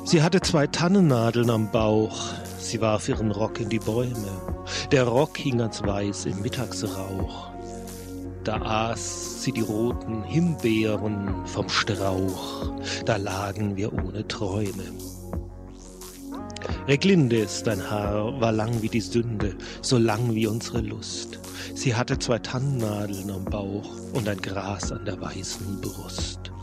Sie hatte 2 Tannennadeln am Bauch, sie warf ihren Rock in die Bäume. Der Rock hing ganz weiß im Mittagsrauch. Da aß sie die roten Himbeeren vom Strauch, da lagen wir ohne Träume. Reglindis, dein Haar war lang wie die Sünde, so lang wie unsere Lust. Sie hatte 2 Tannennadeln am Bauch und ein Gras an der weißen Brust.